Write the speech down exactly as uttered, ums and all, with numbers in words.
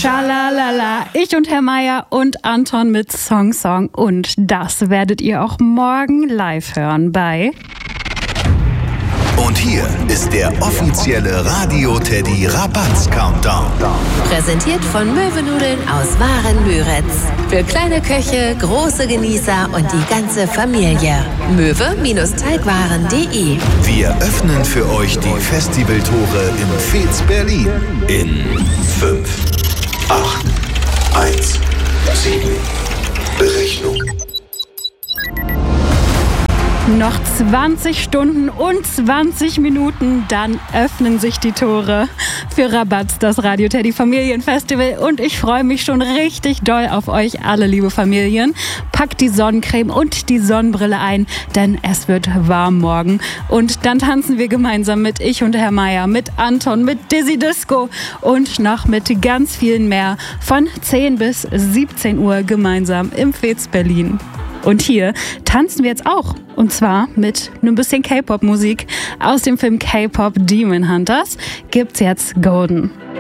Schalalala. Ich und Herr Meier und Anton mit Song Song. Und das werdet ihr auch morgen live hören bei... Und hier ist der offizielle Radio-Teddy Rabatz-Countdown. Präsentiert von Möwenudeln aus Waren-Müritz. Für kleine Köche, große Genießer und die ganze Familie. möwe-teigwaren punkt de. Wir öffnen für euch die Festivaltore im Fez Berlin in fünf, acht, eins, sieben. Berechnung. Noch zwanzig Stunden und zwanzig Minuten, dann öffnen sich die Tore für Rabatz, das Radio-Teddy Familienfestival. Und ich freue mich schon richtig doll auf euch alle, liebe Familien. Packt die Sonnencreme und die Sonnenbrille ein, denn es wird warm morgen. Und dann tanzen wir gemeinsam mit ich und Herr Meier, mit Anton, mit Dizzy Disco und noch mit ganz vielen mehr von zehn bis siebzehn Uhr gemeinsam im Fez Berlin. Und hier tanzen wir jetzt auch. Und zwar mit einem bisschen K-Pop-Musik. Aus dem Film K-Pop Demon Hunters gibt's jetzt Golden.